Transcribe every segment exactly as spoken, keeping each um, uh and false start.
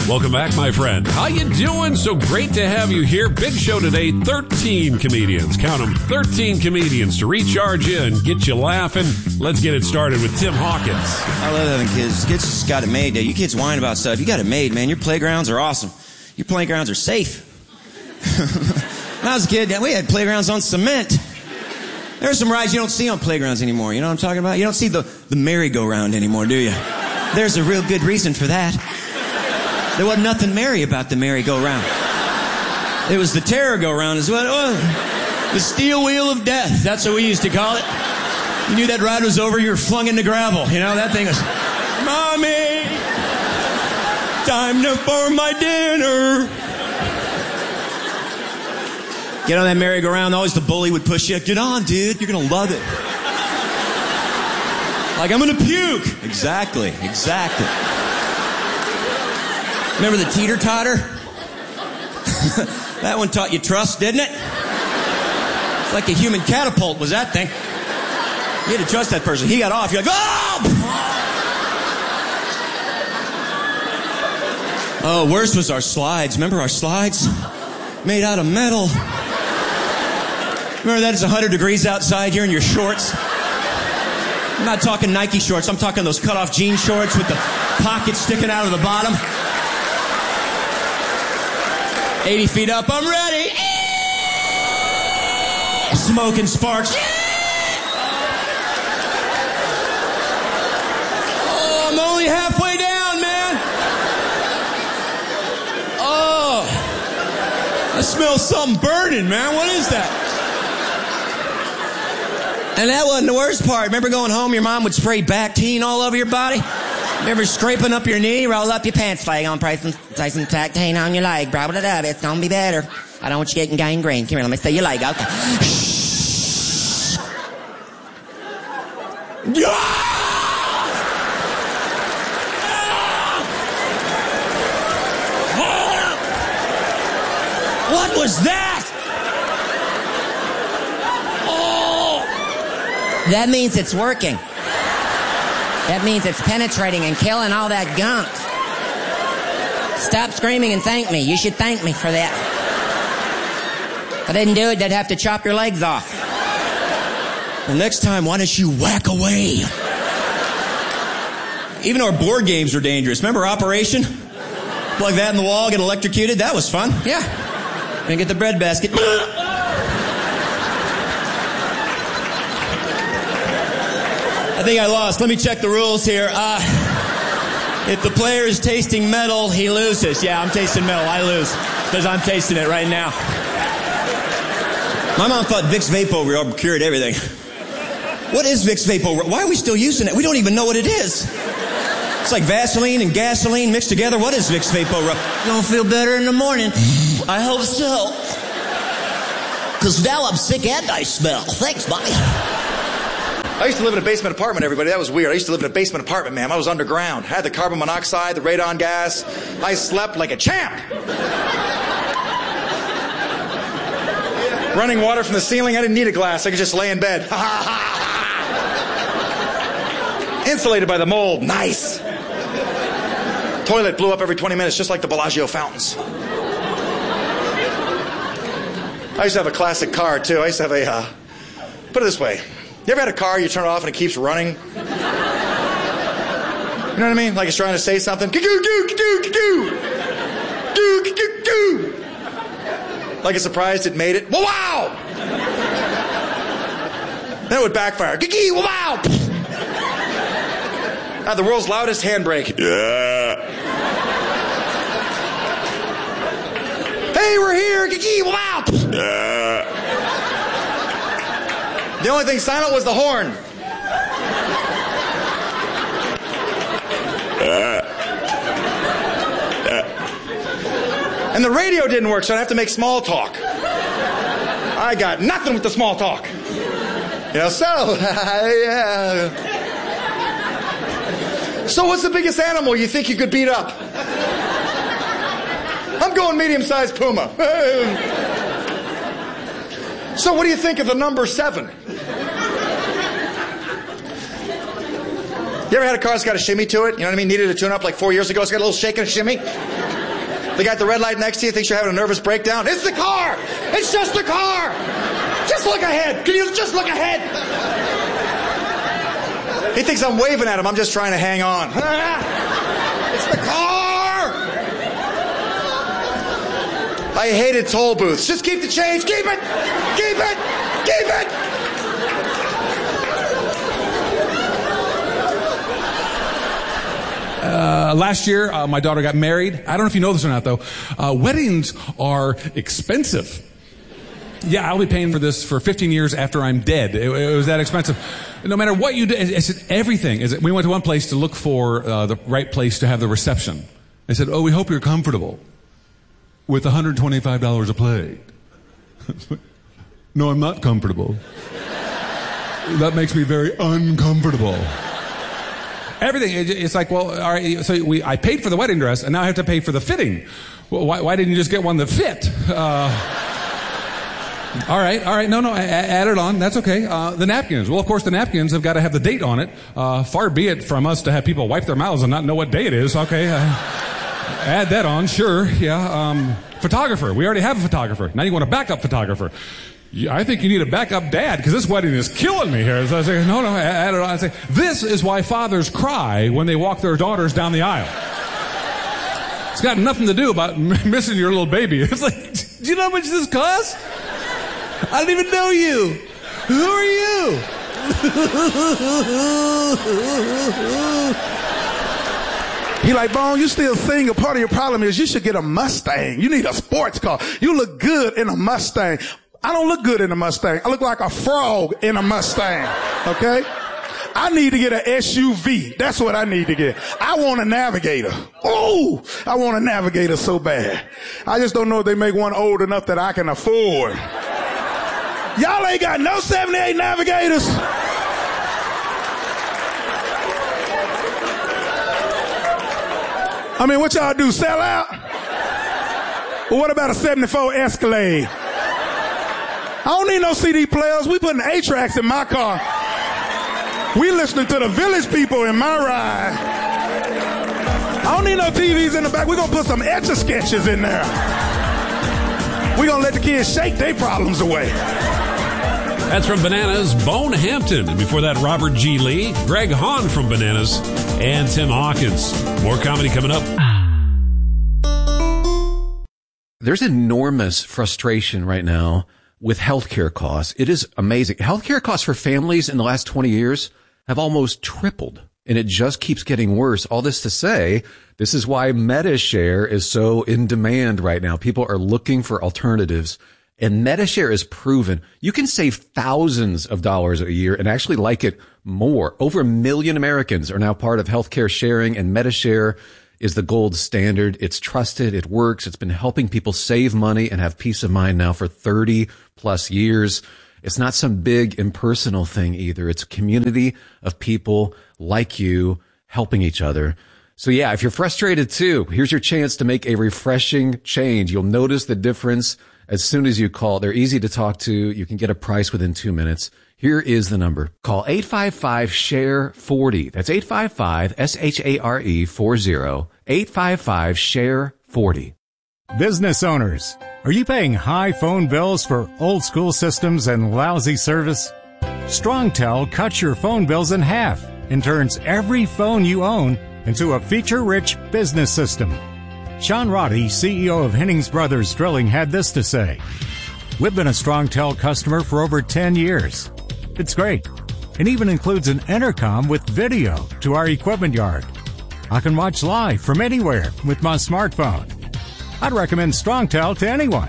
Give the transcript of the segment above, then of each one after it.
Welcome back, my friend. How you doing? So great to have you here. Big show today. thirteen comedians. Count them. thirteen comedians to recharge you and get you laughing. Let's get it started with Tim Hawkins. I love having kids. Kids just got it made. You kids whine about stuff. You got it made, man. Your playgrounds are awesome. Your playgrounds are safe. When I was a kid, we had playgrounds on cement. There are some rides you don't see on playgrounds anymore. You know what I'm talking about? You don't see the, the merry-go-round anymore, do you? There's a real good reason for that. There wasn't nothing merry about the merry-go-round. It was the terror-go-round as well. Oh, the steel wheel of death. That's what we used to call it. You knew that ride was over, you were flung into gravel. You know, that thing was, Mommy, time to for my dinner. Get on that merry-go-round, always the bully would push you. Get on, dude, you're gonna love it. Like, I'm gonna puke. Exactly, exactly. Remember the teeter-totter? That one taught you trust, didn't it? It's like a human catapult was that thing. You had to trust that person. He got off, you're like, oh! Oh, worse was our slides. Remember our slides? Made out of metal. Remember that it's one hundred degrees outside, you're in your shorts. I'm not talking Nike shorts, I'm talking those cut-off jean shorts with the pockets sticking out of the bottom. eighty feet up, I'm ready. Smoke and sparks. Oh, I'm only halfway down, man. Oh, I smell something burning, man. What is that? And that wasn't the worst part. Remember going home, your mom would spray Bactine all over your body? Remember scraping up your knee, roll up your pants leg on, place some, place some Bactine on your leg, blah, blah, blah, it's gonna be better. I don't want you getting gangrene. Come here, let me see your leg, okay. What was that? That means it's working. That means it's penetrating and killing all that gunk. Stop screaming and thank me. You should thank me for that. If I didn't do it, they'd have to chop your legs off. Well, next time, why don't you whack away? Even our board games are dangerous. Remember Operation? Plug that in the wall, get electrocuted. That was fun. Yeah. And get the bread basket. I think I lost. Let me check the rules here. Uh, if the player is tasting metal, he loses. Yeah, I'm tasting metal. I lose because I'm tasting it right now. My mom thought Vicks VapoRub cured everything. What is Vicks VapoRub? Why are we still using it? We don't even know what it is. It's like Vaseline and gasoline mixed together. What is Vicks VapoRub? You don't feel better in the morning? I hope so. Because now I'm sick and I smell. Thanks, buddy. I used to live in a basement apartment, everybody. That was weird. I used to live in a basement apartment, man. I was underground. I had the carbon monoxide, the radon gas. I slept like a champ. Running water from the ceiling. I didn't need a glass. I could just lay in bed. Insulated by the mold. Nice. Toilet blew up every twenty minutes, just like the Bellagio fountains. I used to have a classic car, too. I used to have a, uh, put it this way. You ever had a car, you turn it off and it keeps running? You know what I mean? Like it's trying to say something. Like it's surprised it made it. Wow! Then it would backfire. Wow! Ah, the world's loudest handbrake. Yeah. Hey, we're here. Wow! Yeah. The only thing silent was the horn. And the radio didn't work, so I'd have to make small talk. I got nothing with the small talk. You know, so, yeah. So what's the biggest animal you think you could beat up? I'm going medium-sized puma. So what do you think of the number seven? You ever had a car that's got a shimmy to it? You know what I mean? Needed a tune-up like four years ago. It's got a little shake and a shimmy. The guy at the red light next to you thinks you're having a nervous breakdown. It's the car! It's just the car! Just look ahead! Can you just look ahead? He thinks I'm waving at him. I'm just trying to hang on. It's the car! I hated toll booths. Just keep the change. Keep it! Keep it! Keep it! Uh, last year, uh, my daughter got married. I don't know if you know this or not, though. Uh, weddings are expensive. Yeah, I'll be paying for this for fifteen years after I'm dead. It, it was that expensive. No matter what you do, I said everything. Is it, we went to one place to look for uh, the right place to have the reception. They said, oh, we hope you're comfortable with one hundred twenty-five dollars a plate. No, I'm not comfortable. That makes me very uncomfortable. Everything, it's like, well, all right, so we, I paid for the wedding dress, and now I have to pay for the fitting. Well, why, why didn't you just get one that fit? Uh, all right, all right, no, no, add it on, that's okay. Uh, the napkins, well, of course, the napkins have got to have the date on it. Uh, far be it from us to have people wipe their mouths and not know what day it is. Okay, uh, add that on, sure, yeah. Um, photographer, we already have a photographer. Now you want a backup photographer. I think you need a backup dad because this wedding is killing me here. So I say, no, no, add it on. I say, this is why fathers cry when they walk their daughters down the aisle. It's got nothing to do about missing your little baby. It's like, do you know how much this costs? I don't even know you. Who are you? He like, Bone, you still single. Part of your problem is you should get a Mustang. You need a sports car. You look good in a Mustang. I don't look good in a Mustang. I look like a frog in a Mustang. Okay? I need to get an S U V. That's what I need to get. I want a Navigator. Oh, I want a Navigator so bad. I just don't know if they make one old enough that I can afford. Y'all ain't got no seventy-eight Navigators. I mean, what y'all do, sell out? Well, what about a seventy-four Escalade? I don't need no C D players. We putting eight tracks in my car. We listening to the Village People in my ride. I don't need no T Vs in the back. We're going to put some Etch-a-Sketches in there. We're going to let the kids shake their problems away. That's from Bananas, Bone Hampton. And before that, Robert G. Lee, Greg Hahn from Bananas, and Tim Hawkins. More comedy coming up. There's enormous frustration right now with healthcare costs. It is amazing. Healthcare costs for families in the last twenty years have almost tripled, and it just keeps getting worse. All this to say, this is why Medi-Share is so in demand right now. People are looking for alternatives, and Medi-Share is proven. You can save thousands of dollars a year and actually like it more. Over a million Americans are now part of healthcare sharing, and Medi-Share is the gold standard. It's trusted. It works. It's been helping people save money and have peace of mind now for thirty plus years. It's not some big impersonal thing either. It's a community of people like you helping each other. So yeah, if you're frustrated too, here's your chance to make a refreshing change. You'll notice the difference as soon as you call. They're easy to talk to. You can get a price within two minutes. Here is the number. Call eight five five, S H A R E, forty. That's eight five five, S H A R E, forty. eight five five, S H A R E, forty. Business owners, are you paying high phone bills for old school systems and lousy service? StrongTel cuts your phone bills in half and turns every phone you own into a feature-rich business system. Sean Roddy, C E O of Hennings Brothers Drilling, had this to say. We've been a StrongTel customer for over ten years. It's great. It even includes an intercom with video to our equipment yard. I can watch live from anywhere with my smartphone. I'd recommend StrongTel to anyone.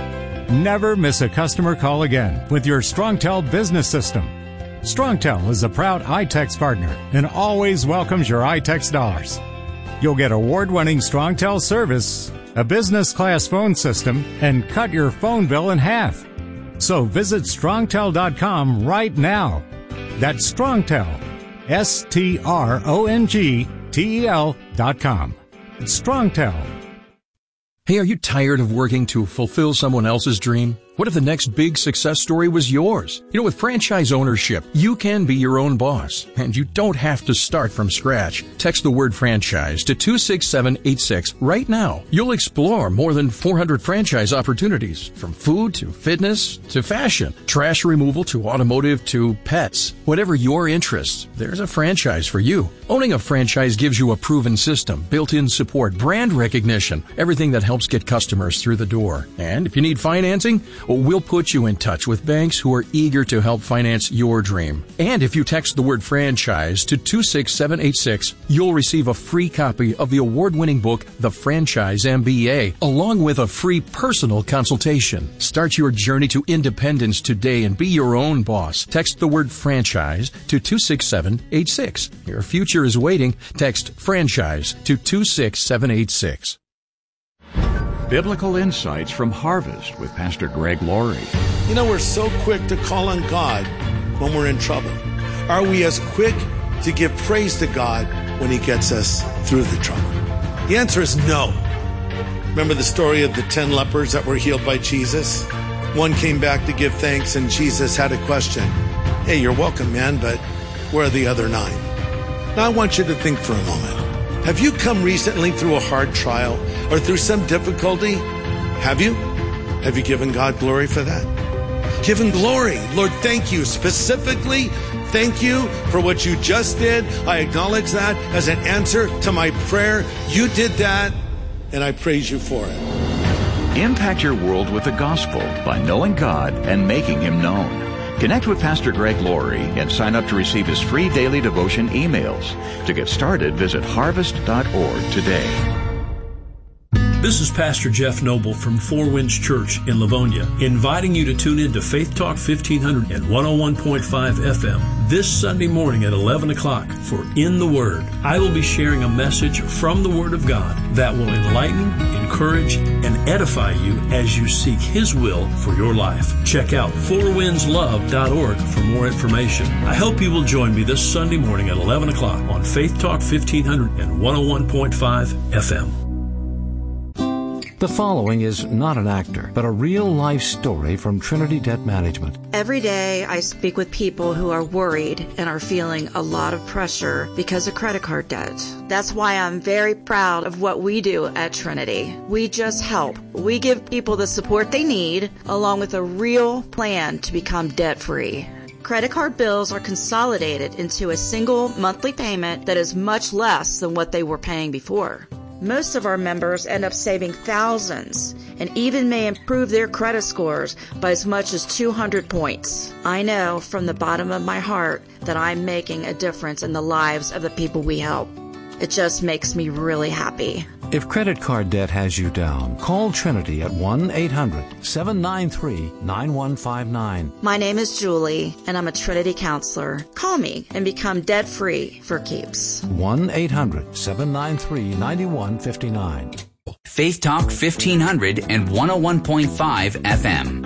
Never miss a customer call again with your StrongTel business system. StrongTel is a proud iTex partner and always welcomes your iTex dollars. You'll get award-winning StrongTel service, a business-class phone system, and cut your phone bill in half. So visit strongtel dot com right now. That's StrongTel, S T R O N G T E L dot com. It's StrongTel. Hey, are you tired of working to fulfill someone else's dream? What if the next big success story was yours? You know, with franchise ownership, you can be your own boss, and you don't have to start from scratch. Text the word franchise to two six seven eight six right now. You'll explore more than four hundred franchise opportunities, from food to fitness to fashion, trash removal to automotive to pets. Whatever your interests, there's a franchise for you. Owning a franchise gives you a proven system, built-in support, brand recognition, everything that helps get customers through the door. And if you need financing, well, we'll put you in touch with banks who are eager to help finance your dream. And if you text the word franchise to two six seven eight six, you'll receive a free copy of the award-winning book, The Franchise M B A, along with a free personal consultation. Start your journey to independence today and be your own boss. Text the word franchise to two six seven eight six. Your future is waiting. Text franchise to two six seven eight six. Biblical Insights from Harvest with Pastor Greg Laurie. You know, we're so quick to call on God when we're in trouble. Are we as quick to give praise to God when He gets us through the trouble? The answer is no. Remember the story of the ten lepers that were healed by Jesus? One came back to give thanks, and Jesus had a question. Hey, you're welcome, man, but where are the other nine? Now I want you to think for a moment. Have you come recently through a hard trial or through some difficulty? Have you? Have you given God glory for that? Give Him glory. Lord, thank you. Specifically, thank you for what you just did. I acknowledge that as an answer to my prayer. You did that, and I praise you for it. Impact your world with the gospel by knowing God and making Him known. Connect with Pastor Greg Laurie and sign up to receive his free daily devotion emails. To get started, visit harvest dot org today. This is Pastor Jeff Noble from Four Winds Church in Livonia, inviting you to tune in to Faith Talk fifteen hundred and one oh one point five F M this Sunday morning at eleven o'clock for In the Word. I will be sharing a message from the Word of God that will enlighten, encourage, and edify you as you seek His will for your life. Check out four winds love dot org for more information. I hope you will join me this Sunday morning at eleven o'clock on Faith Talk fifteen hundred and one oh one point five F M. The following is not an actor, but a real-life story from Trinity Debt Management. Every day I speak with people who are worried and are feeling a lot of pressure because of credit card debt. That's why I'm very proud of what we do at Trinity. We just help. We give people the support they need, along with a real plan to become debt-free. Credit card bills are consolidated into a single monthly payment that is much less than what they were paying before. Most of our members end up saving thousands and even may improve their credit scores by as much as two hundred points. I know from the bottom of my heart that I'm making a difference in the lives of the people we help. It just makes me really happy. If credit card debt has you down, call Trinity at one eight hundred seven nine three nine one five nine. My name is Julie, and I'm a Trinity counselor. Call me and become debt-free for keeps. one eight hundred seven nine three nine one five nine. Faith Talk fifteen hundred and one oh one point five F M.